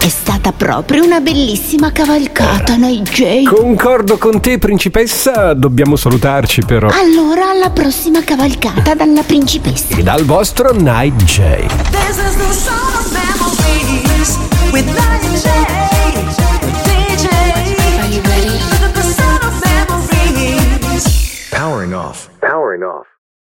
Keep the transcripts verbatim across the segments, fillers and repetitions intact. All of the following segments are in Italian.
È stata proprio una bellissima cavalcata, Nigel. Concordo con te, principessa, dobbiamo salutarci però. Allora, alla prossima cavalcata dalla principessa. E dal vostro Nigel. Powering off. Powering off.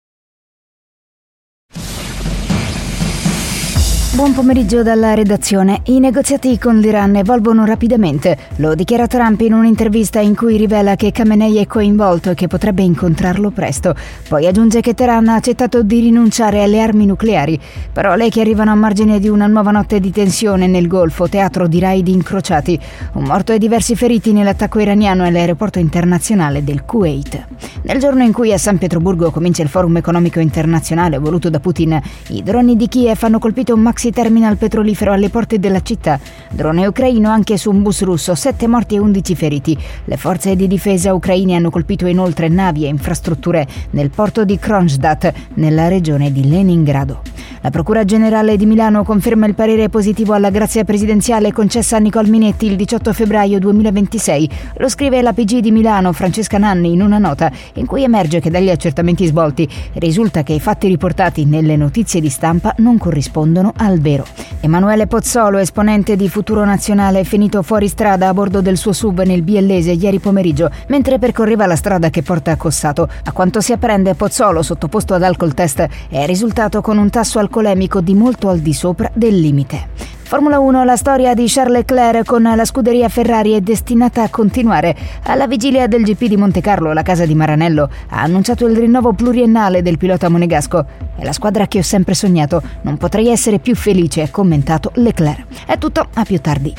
Buon pomeriggio dalla redazione. I negoziati con l'Iran evolvono rapidamente. Lo dichiara Trump in un'intervista in cui rivela che Khamenei è coinvolto e che potrebbe incontrarlo presto. Poi aggiunge che Teheran ha accettato di rinunciare alle armi nucleari. Parole che arrivano a margine di una nuova notte di tensione nel Golfo, teatro di raid incrociati. Un morto e diversi feriti nell'attacco iraniano all'aeroporto internazionale del Kuwait. Nel giorno in cui a San Pietroburgo comincia il forum economico internazionale voluto da Putin, i droni di Kiev hanno colpito un maxi terminal petrolifero alle porte della città. Drone ucraino anche su un bus russo, sette morti e undici feriti. Le forze di difesa ucraine hanno colpito inoltre navi e infrastrutture nel porto di Kronstadt, nella regione di Leningrado. La Procura Generale di Milano conferma il parere positivo alla grazia presidenziale concessa a Nicole Minetti il diciotto febbraio duemilaventisei. Lo scrive la P G di Milano Francesca Nanni in una nota in cui emerge che dagli accertamenti svolti risulta che i fatti riportati nelle notizie di stampa non corrispondono al vero. Emanuele Pozzolo, esponente di Futuro Nazionale, è finito fuori strada a bordo del suo S U V nel Biellese ieri pomeriggio, mentre percorreva la strada che porta a Cossato. A quanto si apprende, Pozzolo, sottoposto ad alcol test, è risultato con un tasso alcolemico di molto al di sopra del limite. Formula uno, la storia di Charles Leclerc con la scuderia Ferrari è destinata a continuare. Alla vigilia del G P di Montecarlo, la casa di Maranello ha annunciato il rinnovo pluriennale del pilota monegasco. È la squadra che ho sempre sognato, non potrei essere più felice, ha commentato Leclerc. È tutto, a più tardi.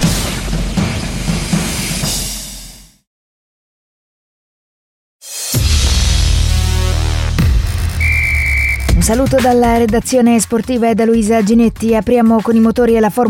Un saluto dalla redazione sportiva e da Luisa Ginetti. Apriamo con i motori e la Formula